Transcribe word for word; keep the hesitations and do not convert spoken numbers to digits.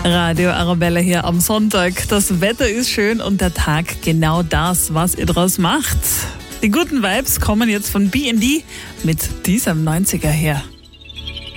Radio Arabella hier am Sonntag. Das Wetter ist schön und der Tag genau das, was ihr draus macht. Die guten Vibes kommen jetzt von B and D mit diesem neunziger her.